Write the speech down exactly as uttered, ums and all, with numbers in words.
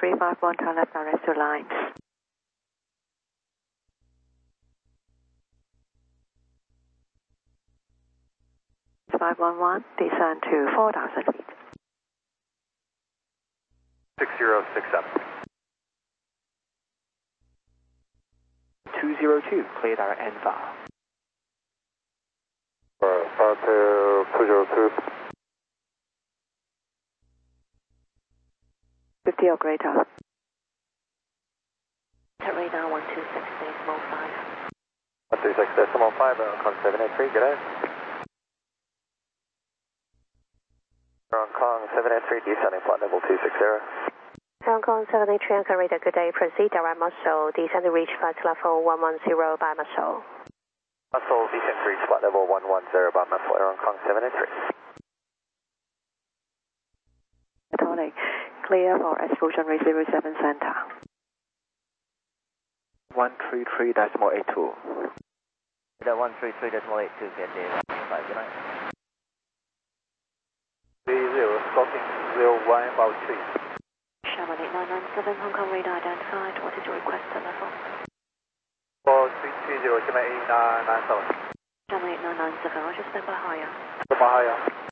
three five one, turn left direct to lines. five one one, descend to four thousand feet. six zero six seven. two zero two, cleared our N V A. five two zero two. fifty or greater. Radar one two six decimal five. one two six decimal five, Hong Kong seven eight three, good day. Hong Kong seven eight three, descending flight level two six zero. Hong Kong seven eight three, Anchor Radar, good day. Proceed direct muscle, descend to reach flight level one one zero by muscle. Muscle, descend to reach flight level one one zero by muscle, Hong Kong seven eight three. Tony, clear for explosion rate zero seven center. one three three decimal eight two. one three three decimal eight two, get there. five, good night. three zero, stalking zero one about three. Sherman eight nine nine seven, Hong Kong radar identified. What is your requested level? four three three zero, Sherman eight nine nine seven. Sherman eight nine nine seven, Roger, stand by higher. Stand by higher.